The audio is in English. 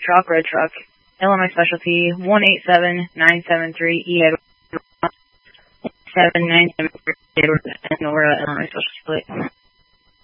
truck, red truck, Illinois Specialty 187973 Edward 7973 Edward, Illinois Specialty.